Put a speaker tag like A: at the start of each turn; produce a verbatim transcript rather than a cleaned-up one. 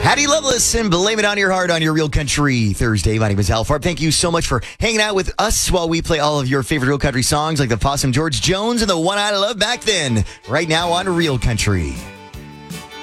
A: Hattie Loveless and Blame It On Your Heart on your Real Country Thursday. My name is Al Farb. Thank you so much for hanging out with us while we play all of your favorite Real Country songs like the Possum George Jones and the one I love back then, right now on Real Country.